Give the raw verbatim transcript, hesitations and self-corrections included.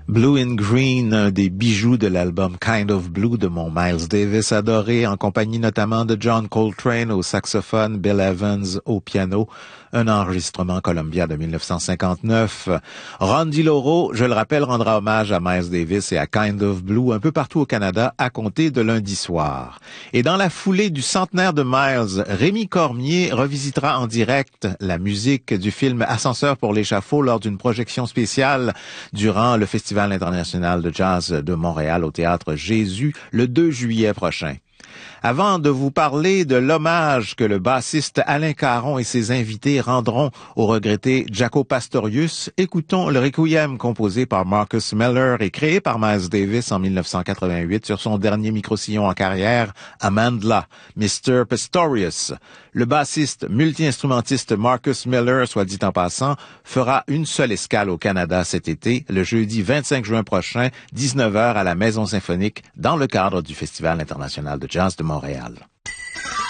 Blue in Green, un des bijoux de l'album Kind of Blue de mon Miles Davis adoré, en compagnie notamment de John Coltrane au saxophone, Bill Evans au piano, un enregistrement Columbia de dix-neuf cent cinquante-neuf. Ron DiLauro, je le rappelle, rendra hommage à Miles Davis et à Kind of Blue un peu partout au Canada à compter de lundi soir. Et dans la foulée du centenaire de Miles, Rémi Cormier revisitera en direct la musique du film Ascenseur pour l'échafaud lors d'une projection spéciale durant le Festival international de jazz de Montréal au Théâtre Jésus le deux juillet prochain. Avant de vous parler de l'hommage que le bassiste Alain Caron et ses invités rendront au regretté Jaco Pastorius, écoutons le Requiem composé par Marcus Miller et créé par Miles Davis en dix-neuf cent quatre-vingt-huit sur son dernier micro-sillon en carrière, Amandla, mister Pastorius. Le bassiste multi-instrumentiste Marcus Miller, soit dit en passant, fera une seule escale au Canada cet été, le jeudi vingt-cinq juin prochain, dix-neuf heures à la Maison Symphonique, dans le cadre du Festival international de jazz de Montréal.